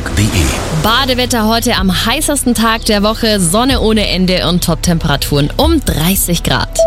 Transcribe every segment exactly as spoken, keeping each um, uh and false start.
augsburg punkt de. Badewetter heute am heißesten Tag der Woche, Sonne ohne Ende und Top-Temperaturen um dreißig Grad.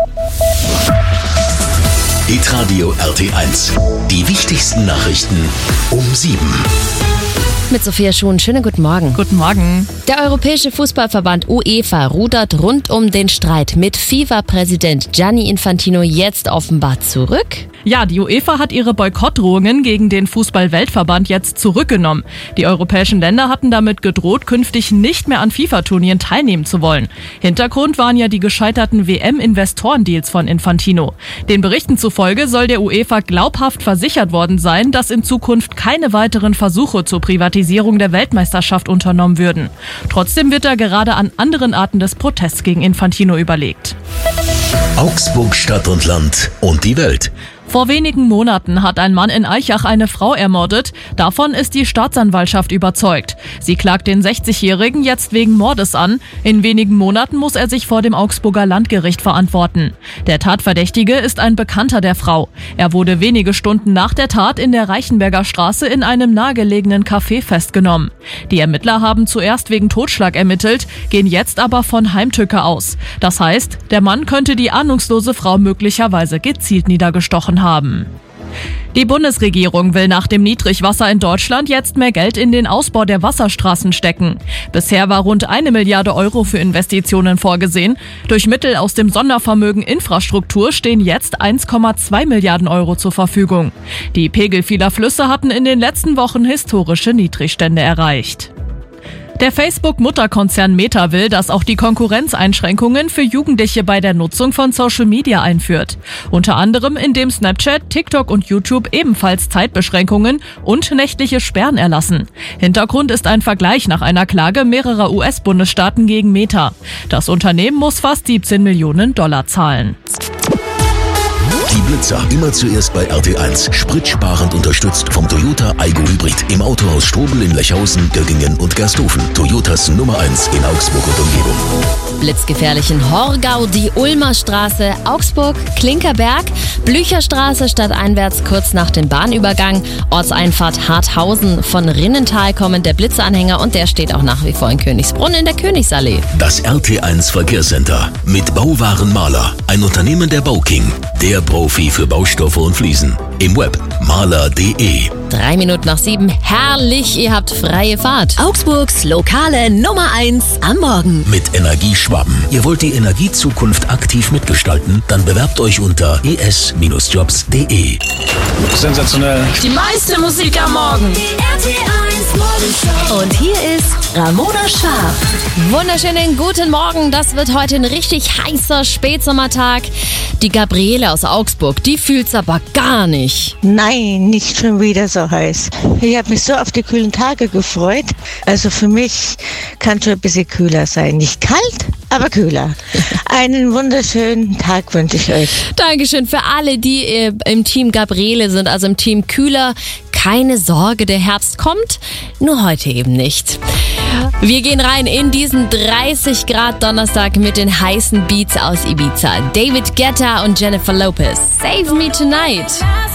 Hitradio R T eins. Die wichtigsten Nachrichten um sieben. Mit Sophia Schuhn, schönen guten Morgen. Guten Morgen. Der Europäische Fußballverband UEFA rudert rund um den Streit mit FIFA-Präsident Gianni Infantino jetzt offenbar zurück. Ja, die UEFA hat ihre Boykottdrohungen gegen den Fußball-Weltverband jetzt zurückgenommen. Die europäischen Länder hatten damit gedroht, künftig nicht mehr an FIFA-Turnieren teilnehmen zu wollen. Hintergrund waren ja die gescheiterten W M-Investorendeals von Infantino. Den Berichten zufolge soll der UEFA glaubhaft versichert worden sein, dass in Zukunft keine weiteren Versuche zur Privatisierung der Weltmeisterschaft unternommen würden. Trotzdem wird da gerade an anderen Arten des Protests gegen Infantino überlegt. Augsburg Stadt und Land und die Welt. Vor wenigen Monaten hat ein Mann in Aichach eine Frau ermordet. Davon ist die Staatsanwaltschaft überzeugt. Sie klagt den sechzigjährigen jetzt wegen Mordes an. In wenigen Monaten muss er sich vor dem Augsburger Landgericht verantworten. Der Tatverdächtige ist ein Bekannter der Frau. Er wurde wenige Stunden nach der Tat in der Reichenberger Straße in einem nahegelegenen Café festgenommen. Die Ermittler haben zuerst wegen Totschlag ermittelt, gehen jetzt aber von Heimtücke aus. Das heißt, der Mann könnte die ahnungslose Frau möglicherweise gezielt niedergestochen haben. Die Bundesregierung will nach dem Niedrigwasser in Deutschland jetzt mehr Geld in den Ausbau der Wasserstraßen stecken. Bisher war rund eine Milliarde Euro für Investitionen vorgesehen. Durch Mittel aus dem Sondervermögen Infrastruktur stehen jetzt eins Komma zwei Milliarden Euro zur Verfügung. Die Pegel vieler Flüsse hatten in den letzten Wochen historische Niedrigstände erreicht. Der Facebook-Mutterkonzern Meta will, dass auch die Konkurrenz Einschränkungen für Jugendliche bei der Nutzung von Social Media einführt. Unter anderem indem Snapchat, TikTok und YouTube ebenfalls Zeitbeschränkungen und nächtliche Sperren erlassen. Hintergrund ist ein Vergleich nach einer Klage mehrerer U S-Bundesstaaten gegen Meta. Das Unternehmen muss fast siebzehn Millionen Dollar zahlen. Die Blitzer immer zuerst bei R T eins. Spritsparend unterstützt vom Toyota Aygo Hybrid. Im Autohaus Strobel in Lechhausen, Göggingen und Gersthofen. Toyotas Nummer eins in Augsburg und Umgebung. Blitzgefährlich in Horgau, die Ulmer Straße, Augsburg, Klinkerberg, Blücherstraße stadteinwärts kurz nach dem Bahnübergang, Ortseinfahrt Harthausen, von Rinnental kommend der Blitzanhänger und der steht auch nach wie vor in Königsbrunn in der Königsallee. Das R T eins Verkehrscenter mit Bauwaren Maler, ein Unternehmen der Bauking, der Profi für Baustoffe und Fliesen. Im Web maler punkt de. Drei Minuten nach sieben, herrlich, ihr habt freie Fahrt. Augsburgs lokale Nummer eins am Morgen. Mit Energieschwaben. Ihr wollt die Energiezukunft aktiv mitgestalten? Dann bewerbt euch unter e s jobs punkt de. Sensationell. Die meiste Musik am Morgen. Die R T eins Morgenshow. Und hier ist Ramona Scharf. Wunderschönen guten Morgen, das wird heute ein richtig heißer Spätsommertag. Die Gabriele aus Augsburg, die fühlt's aber gar nicht. Nein, nicht schon wieder so heiß. Ich habe mich so auf die kühlen Tage gefreut. Also für mich kann schon ein bisschen kühler sein. Nicht kalt, aber kühler. Einen wunderschönen Tag wünsche ich euch. Dankeschön für alle, die äh, im Team Gabriele sind, also im Team Kühler. Keine Sorge, der Herbst kommt, nur heute eben nicht. Wir gehen rein in diesen dreißig Grad Donnerstag mit den heißen Beats aus Ibiza. David Guetta und Jennifer Lopez. Save Me Tonight.